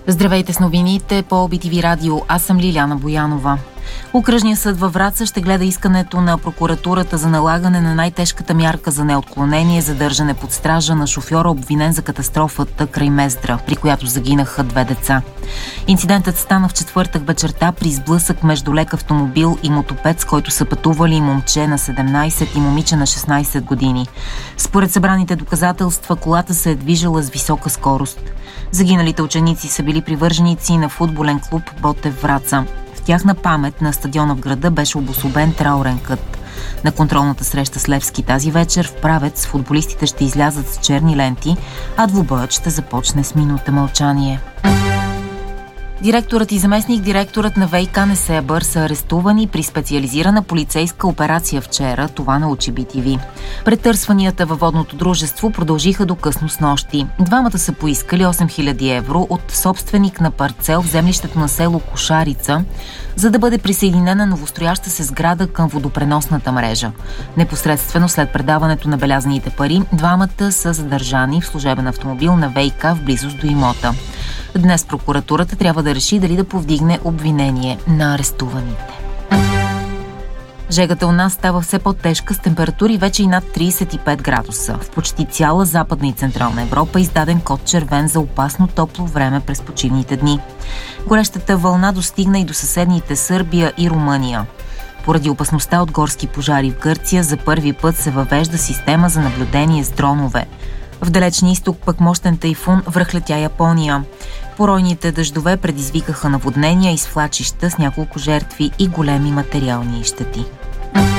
Здравейте с новините по BTV Радио. Аз съм Лиляна Боянова. Окръжният съд във Враца ще гледа искането на прокуратурата за налагане на най-тежката мярка за неотклонение, задържане под стража на шофьора, обвинен за катастрофата край Мездра, при която загинаха 2 деца. Инцидентът стана в четвъртък вечерта при сблъсък между лек автомобил и мотопед, с който са пътували момче на 17 и момиче на 16 години. Според събраните доказателства, колата се е движила с висока скорост. Загиналите ученици са били привърженици на футболен клуб Ботев Враца. В тяхна памет на стадиона в града беше обособен траурен кът. На контролната среща с Левски тази вечер в Правец футболистите ще излязат с черни ленти, а двубоят ще започне с минута мълчание. Директорът и заместник-директорът на ВиК Несебър са арестувани при специализирана полицейска операция вчера, това научи BTV. Претърсванията във водното дружество продължиха до късно снощи. Двамата са поискали 8000 евро от собственик на парцел в землището на село Кошарица, за да бъде присъединена новострояща се сграда към водопреносната мрежа. Непосредствено след предаването на белязаните пари, двамата са задържани в служебен автомобил на ВиК в близост до имота. Днес прокуратурата трябва да реши дали да повдигне обвинение на арестуваните. Жегата у нас става все по-тежка с температури вече и над 35 градуса. В почти цяла Западна и Централна Европа е издаден код червен за опасно топло време през почивните дни. Горещата вълна достигна и до съседните Сърбия и Румъния. Поради опасността от горски пожари в Гърция за първи път се въвежда система за наблюдение с дронове. В далечния изток пък мощен тайфун връхлетя Япония. Поройните дъждове предизвикаха наводнения и свлачища с няколко жертви и големи материални щети.